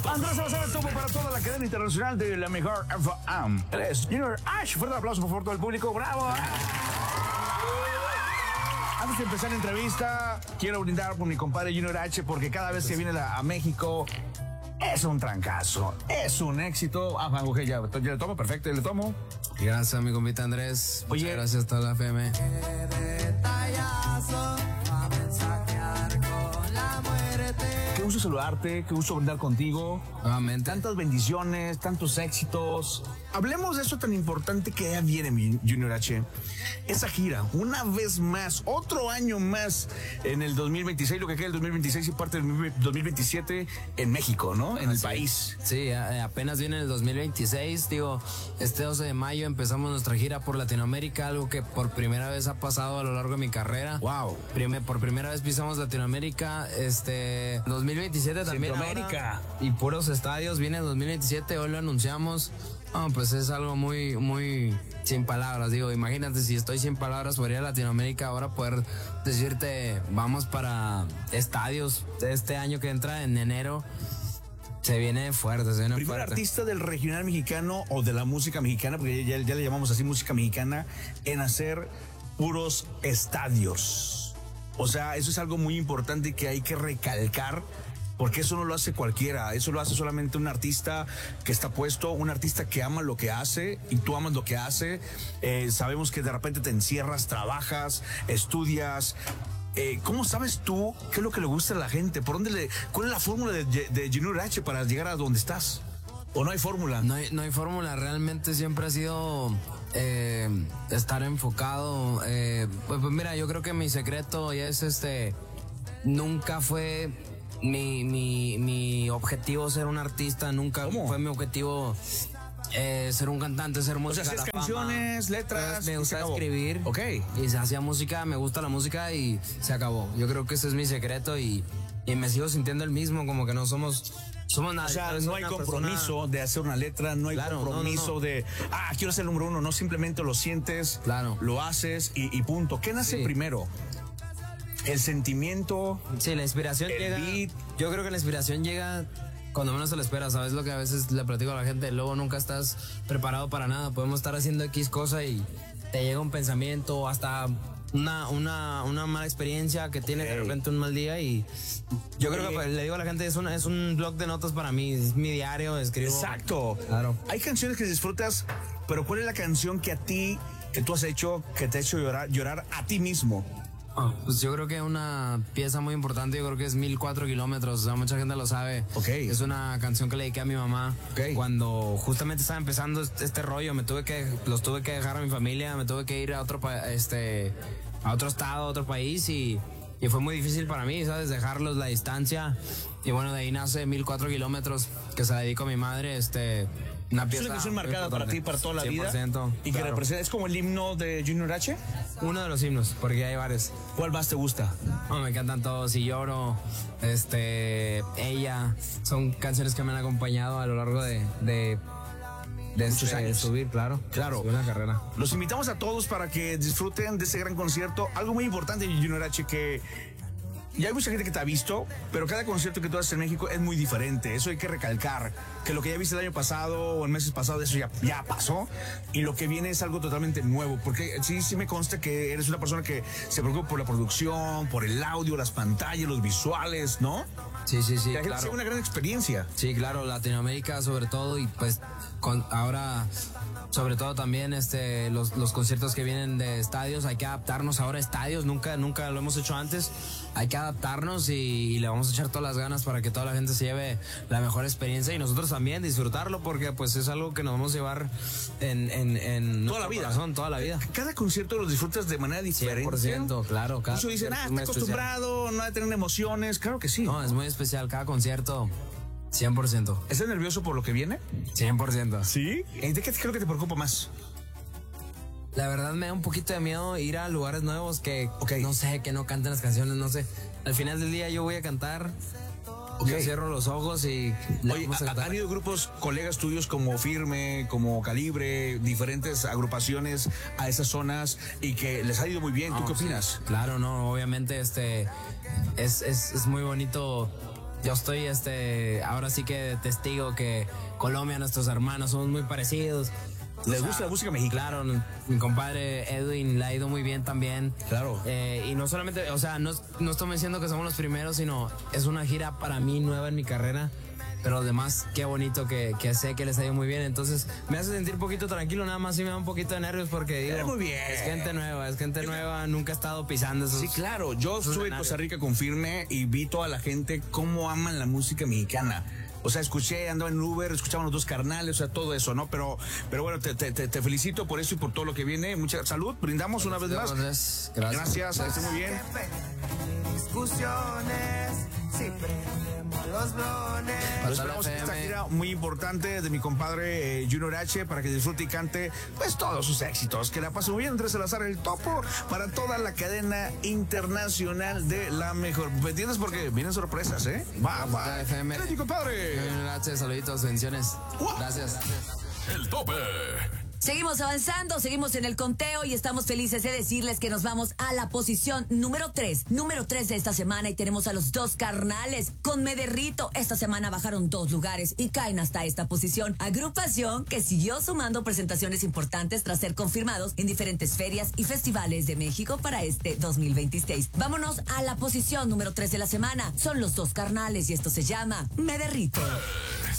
Andrés Salazar Topo para toda la cadena internacional de la mejor FM. Él es Junior H. Fuerte aplauso por favor todo el público. ¡Bravo! Antes de empezar la entrevista, quiero brindar por mi compadre Junior H. porque cada vez que viene a México es un trancazo, es un éxito. Ok, ya le tomo, perfecto, le tomo. Gracias a mi compita Andrés. Oye, muchas gracias a toda la FM. Qué gusto saludarte, qué gusto brindar contigo. Nuevamente. Tantas bendiciones, tantos éxitos. Hablemos de eso tan importante que ya viene, mi Junior H. Esa gira, una vez más, otro año más en el 2026, lo que queda del 2026 y parte del 2027 en México, ¿no? En el país. Sí, apenas viene el 2026, digo, este 12 de mayo empezamos nuestra gira por Latinoamérica, algo que por primera vez ha pasado a lo largo de mi carrera. Wow. Por primera vez pisamos Latinoamérica, 2027 también. Centroamérica. Ahora, y puros estadios, viene el 2027, hoy lo anunciamos. Pues es algo muy, muy sin palabras, digo, imagínate si estoy sin palabras por ir a Latinoamérica, ahora poder decirte, vamos para estadios este año que entra en enero. Se viene fuerte, se viene Primer fuerte. artista del regional mexicano o de la música mexicana, porque ya le llamamos así música mexicana, en hacer puros estadios. O sea, eso es algo muy importante que hay que recalcar, porque eso no lo hace cualquiera, eso lo hace solamente un artista que está puesto, un artista que ama lo que hace y tú amas lo que hace. Sabemos que de repente te encierras, trabajas, estudias. ¿Cómo sabes tú qué es lo que le gusta a la gente? ¿Cuál es la fórmula de Junior H para llegar a donde estás? ¿O no hay fórmula? No hay fórmula, realmente siempre ha sido estar enfocado. Pues mira, yo creo que mi secreto ya es nunca fue mi objetivo ser un artista, nunca fue mi objetivo ser un cantante, ser música. O sea, hacías canciones, letras. Me gusta escribir. Ok. Y se hacía música, me gusta la música y se acabó. Yo creo que ese es mi secreto y me sigo sintiendo el mismo, como que no somos nada. O sea, no hay compromiso de hacer una letra, no hay compromiso de, quiero ser el número uno, no, simplemente lo sientes, lo haces y punto. ¿Qué nace primero? El sentimiento. Sí, la inspiración llega. Beat. Yo creo que la inspiración llega cuando menos te lo esperas, ¿sabes? Lo que a veces le platico a la gente, luego nunca estás preparado para nada. Podemos estar haciendo X cosa y te llega un pensamiento o hasta una mala experiencia que tiene de repente un mal día y yo creo que pues, le digo a la gente, es un blog de notas para mí, es mi diario, escribo. Exacto. Claro. Hay canciones que disfrutas, pero ¿cuál es la canción que tú has hecho, que te ha hecho llorar a ti mismo? Pues yo creo que una pieza muy importante, yo creo que es 1004 kilómetros, o sea, mucha gente lo sabe. Ok. Es una canción que le dediqué a mi mamá. Cuando justamente estaba empezando este rollo, los tuve que dejar a mi familia, me tuve que ir a otro estado, a otro país y fue muy difícil para mí, ¿sabes? Dejarlos, la distancia. Y bueno, de ahí nace 1004 kilómetros, que se la dedico a mi madre, una pieza. Es una canción marcada para ti, para toda la 100%, vida. Y que representa, es como el himno de Junior H. Uno de los himnos, porque hay varios. ¿Cuál más te gusta? Me encantan todos. Si lloro, ella, son canciones que me han acompañado a lo largo de muchos años. Subir, claro. Una carrera. Los invitamos a todos para que disfruten de ese gran concierto. Algo muy importante, Junior H, que ya hay mucha gente que te ha visto, pero cada concierto que tú haces en México es muy diferente. Eso hay que recalcar, que lo que ya viste el año pasado o en meses pasados, eso ya pasó. Y lo que viene es algo totalmente nuevo. Porque sí me consta que eres una persona que se preocupa por la producción, por el audio, las pantallas, los visuales, ¿no? Sí, que claro. Es una gran experiencia. Sí, claro, Latinoamérica sobre todo y pues ahora sobre todo también los conciertos que vienen de estadios, hay que adaptarnos ahora a estadios, nunca lo hemos hecho antes, hay que adaptarnos y le vamos a echar todas las ganas para que toda la gente se lleve la mejor experiencia y nosotros también disfrutarlo porque pues es algo que nos vamos a llevar en toda la vida. Corazón, toda la vida. Cada concierto lo disfrutas de manera diferente. 100%, claro. Muchos dicen, está acostumbrado, no ha de tener emociones. Claro que sí. No, es muy especial cada concierto. 100%. ¿Estás nervioso por lo que viene? 100%. ¿Sí? ¿De qué creo que te preocupa más? La verdad me da un poquito de miedo ir a lugares nuevos que no sé, que no canten las canciones, no sé. Al final del día yo voy a cantar. Yo cierro los ojos y... Oye, ¿han ido grupos, colegas tuyos como Firme, como Calibre, diferentes agrupaciones a esas zonas y que les ha ido muy bien? ¿Tú qué opinas? Sí, claro, no, obviamente es muy bonito yo estoy ahora sí que de testigo que Colombia, nuestros hermanos, somos muy parecidos. ¿Les gusta la música mexicana? Claro, mi compadre Edwin le ha ido muy bien también. Claro. Y no solamente, o sea, no estamos diciendo que somos los primeros, sino es una gira para mí nueva en mi carrera. Pero además, qué bonito que sé que les ha ido muy bien. Entonces, me hace sentir un poquito tranquilo, nada más sí me da un poquito de nervios porque digo, muy bien. es gente nueva, nunca he estado pisando esos. Sí, claro. Yo estuve en Costa Rica con Firme y vi toda la gente cómo aman la música mexicana. O sea, andaba en Uber, escuchaban los dos carnales, o sea, todo eso, ¿no? Pero bueno, te felicito por eso y por todo lo que viene. Mucha salud, brindamos una vez más. Gracias, que esté muy bien. Discusiones, siempre los blones. Lo esperamos en esta gira muy importante de mi compadre Junior H para que disfrute y cante pues todos sus éxitos. Que la pase muy bien. Andrés Salazar, el topo para toda la cadena internacional de la mejor. ¿Me entiendes? Porque vienen sorpresas, ¿eh? Va. FM. ¿Qué es mi compadre? Junior H, saluditos, bendiciones. Gracias. El tope. Seguimos avanzando, seguimos en el conteo y estamos felices de decirles que nos vamos a la posición número 3. Número 3 de esta semana y tenemos a los dos carnales con Me Derrito. Esta semana bajaron 2 lugares y caen hasta esta posición. Agrupación que siguió sumando presentaciones importantes tras ser confirmados en diferentes ferias y festivales de México para este 2026. Vámonos a la posición número 3 de la semana. Son los dos carnales y esto se llama Me Derrito.